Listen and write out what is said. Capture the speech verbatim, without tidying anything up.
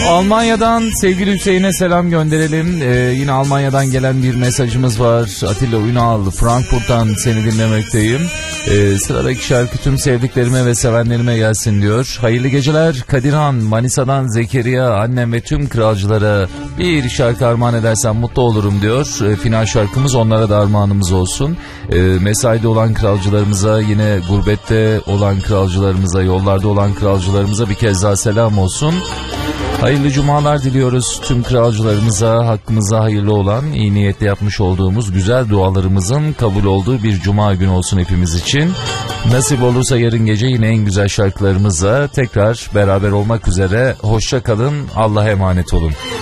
Almanya'dan sevgili Hüseyin'e selam gönderelim. Ee, yine Almanya'dan gelen bir mesajımız var. Atilla Ünal, Frankfurt'tan seni dinlemekteyim. Ee, sıradaki şarkı tüm sevdiklerime ve sevenlerime gelsin diyor. Hayırlı geceler Kadirhan, Manisa'dan Zekeriya, annem ve tüm kralcılara bir şarkı armağan edersen mutlu olurum diyor. Ee, final şarkımız onlara da armağanımız olsun. Ee, mesaide olan kralcılarımıza, yine gurbette olan kralcılarımıza, yollarda olan kralcılarımıza bir kez daha selam olsun. Hayırlı cumalar diliyoruz tüm kralcılarımıza, hakkımıza hayırlı olan, iyi niyetle yapmış olduğumuz güzel dualarımızın kabul olduğu bir cuma günü olsun hepimiz için. Nasip olursa yarın gece yine en güzel şarkılarımızla tekrar beraber olmak üzere. Hoşça kalın, Allah'a emanet olun.